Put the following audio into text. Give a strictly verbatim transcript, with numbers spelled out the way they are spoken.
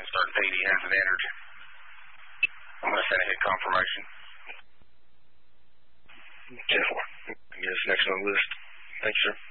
start date he hasn't entered. I'm going to send a hit confirmation. ten four. Yes, next on the list. Thanks, sir.